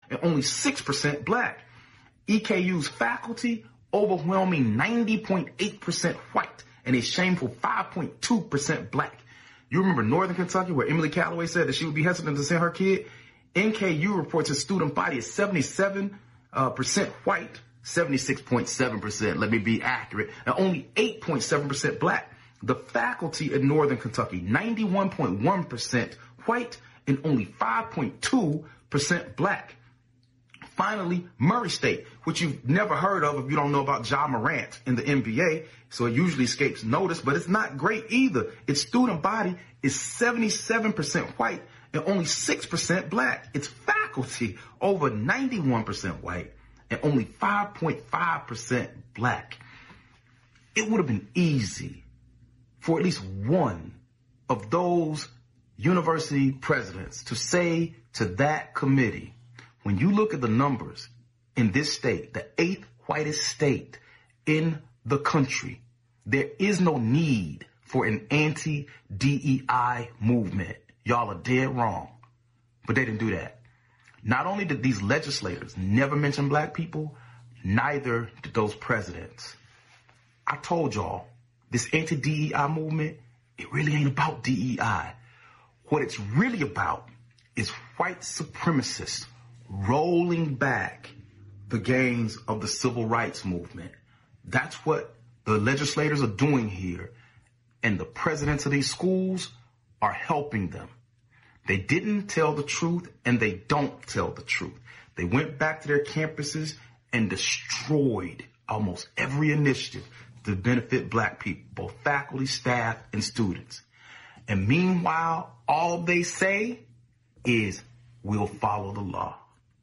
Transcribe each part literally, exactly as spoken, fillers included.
and only six percent black. E K U's faculty, overwhelming ninety point eight percent white and a shameful five point two percent black. You remember Northern Kentucky, where Emily Calloway said that she would be hesitant to send her kid? N K U reports its student body is seventy-seven percent white, seventy-six point seven percent, let me be accurate, and only eight point seven percent black. The faculty in Northern Kentucky, ninety-one point one percent white and only five point two percent black. Finally, Murray State, which you've never heard of if you don't know about Ja Morant in the N B A, so it usually escapes notice, but it's not great either. Its student body is seventy-seven percent white and only six percent black. Its faculty, over ninety-one percent white and only five point five percent black. It would have been easy for at least one of those university presidents to say to that committee, when you look at the numbers in this state, the eighth whitest state in the country, there is no need for an anti-D E I movement. Y'all are dead wrong. But they didn't do that. Not only did these legislators never mention black people, neither did those presidents. I told y'all, this anti-D E I movement, it really ain't about D E I. What it's really about is white supremacists rolling back the gains of the civil rights movement. That's what the legislators are doing here. And the presidents of these schools are helping them. They didn't tell the truth, and they don't tell the truth. They went back to their campuses and destroyed almost every initiative to benefit black people, both faculty, staff, and students. And meanwhile, all they say is, we'll follow the law.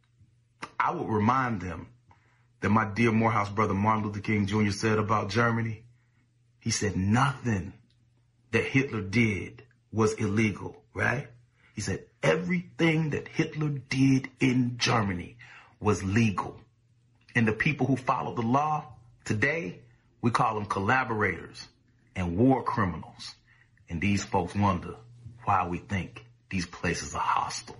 I would remind them that my dear Morehouse brother Martin Luther King Junior said about Germany. He said nothing that Hitler did was illegal, right? He said everything that Hitler did in Germany was legal. And the people who followed the law today, we call them collaborators and war criminals. And these folks wonder why we think these places are hostile.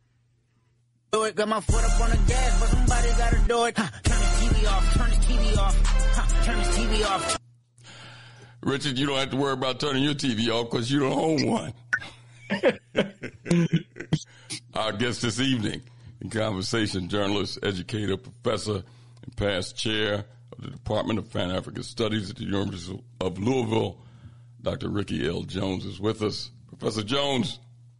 Do it, got my foot up on the gas, but somebody gotta do it. Huh, turn the T V off, turn the T V off, huh, turn the T V off. Richard, you don't have to worry about turning your T V off because you don't own one. Our guest this evening, in conversation, journalist, educator, professor, and past chair of the Department of Pan-African Studies at the University of Louisville, Doctor Ricky L. Jones is with us. Professor Jones.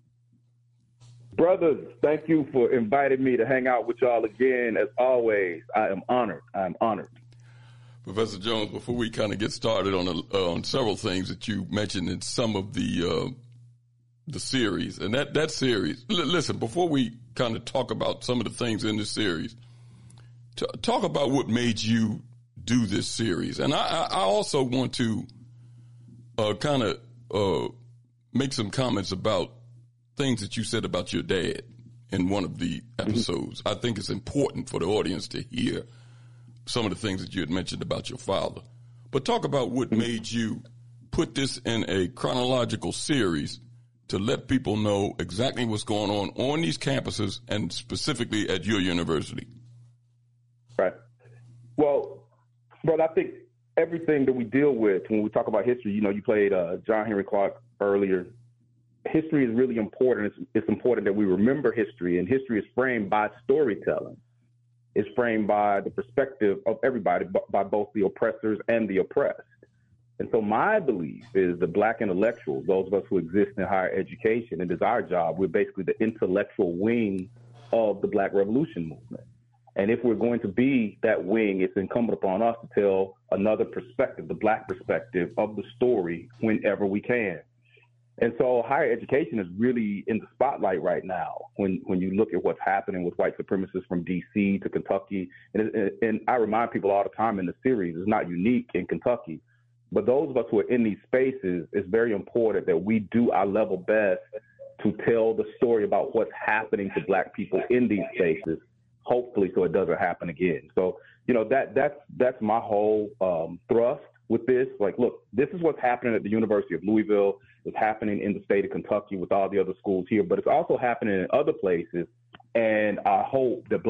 Brothers, thank you for inviting me to hang out with y'all again. As always, I am honored. I am honored. Professor Jones, before we kind of get started on a, uh, on several things that you mentioned in some of the uh, the series, and that, that series, l- listen, before we kind of talk about some of the things in this series, t- talk about what made you do this series. And I, I also want to uh, kind of uh, make some comments about things that you said about your dad in one of the episodes. I think it's important for the audience to hear some of the things that you had mentioned about your father. But talk about what made you put this in a chronological series to let people know exactly what's going on on these campuses and specifically at your university. Right. Well, brother, I think everything that we deal with when we talk about history, you know, you played uh, John Henry Clark earlier. History is really important. It's, it's important that we remember history, and history is framed by storytelling. It's framed by the perspective of everybody, by both the oppressors and the oppressed. And so my belief is the black intellectuals, those of us who exist in higher education, it is our job. We're basically the intellectual wing of the Black Revolution movement. And if we're going to be that wing, it's incumbent upon us to tell another perspective, the black perspective of the story whenever we can. And so higher education is really in the spotlight right now when, when you look at what's happening with white supremacists from D C to Kentucky. And, and I remind people all the time in the series, it's not unique in Kentucky. But those of us who are in these spaces, it's very important that we do our level best to tell the story about what's happening to black people in these spaces, hopefully so it doesn't happen again. So, you know, that that's that's my whole um, thrust with this. Like, look, this is what's happening at the University of Louisville. It's happening in the state of Kentucky with all the other schools here, but it's also happening in other places. And I hope that